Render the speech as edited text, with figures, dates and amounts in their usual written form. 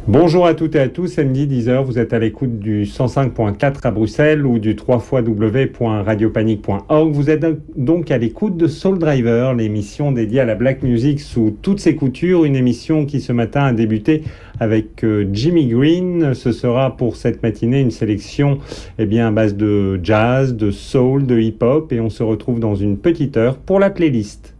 Bonjour à toutes et à tous, samedi 10h, vous êtes à l'écoute du 105.4 à Bruxelles ou du www.radiopanique.org. Vous êtes donc à l'écoute de Soul Driver, l'émission dédiée à la black music sous toutes ses coutures, une émission qui ce matin a débuté avec Jimmy Green. Ce sera pour cette matinée une sélection à base de jazz, de soul, de hip-hop et on se retrouve dans une petite heure pour la playlist.